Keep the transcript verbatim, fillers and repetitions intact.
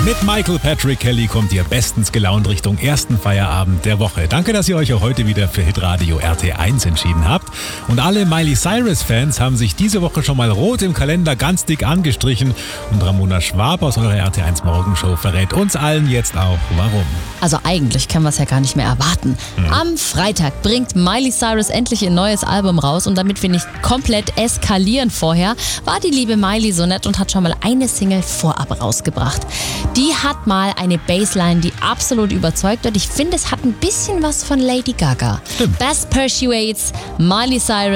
Mit Michael Patrick Kelly kommt ihr bestens gelaunt Richtung ersten Feierabend der Woche. Danke, dass ihr euch auch heute wieder für Hitradio R T eins entschieden habt. Und alle Miley Cyrus-Fans haben sich diese Woche schon mal rot im Kalender ganz dick angestrichen. Und Ramona Schwab aus eurer R T eins Morgenshow verrät uns allen jetzt auch, warum. Also eigentlich können wir es ja gar nicht mehr erwarten. Mhm. Am Freitag bringt Miley Cyrus endlich ihr neues Album raus. Und damit wir nicht komplett eskalieren vorher, war die liebe Miley so nett und hat schon mal eine Single vorab rausgebracht. Die hat mal eine Bassline, die absolut überzeugt wird. Ich finde, es hat ein bisschen was von Lady Gaga. Stimmt. Best Persuades, Miley Cyrus.